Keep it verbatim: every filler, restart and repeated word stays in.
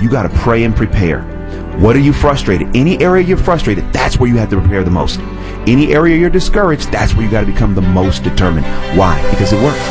you got to pray and prepare. What are you frustrated? Any area you're frustrated, that's where you have to prepare the most. Any area you're discouraged, that's where you got to become the most determined. Why? Because it works.